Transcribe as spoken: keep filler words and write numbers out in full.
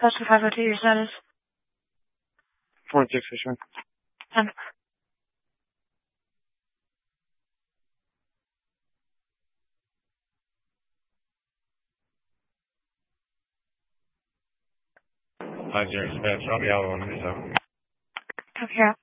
Pastor five oh two, your status? four and six, Fishman. Um, Five zero dispatch, drop me out on this out. Copy out.